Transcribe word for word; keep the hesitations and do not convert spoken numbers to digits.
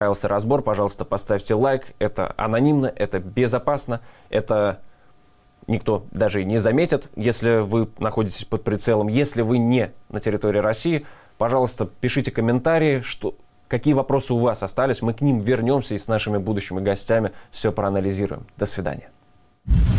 Понравился разбор, пожалуйста, поставьте лайк. Это анонимно, это безопасно, это никто даже и не заметит, если вы находитесь под прицелом. Если вы не на территории России, пожалуйста, пишите комментарии, что, какие вопросы у вас остались. Мы к ним вернемся и с нашими будущими гостями все проанализируем. До свидания.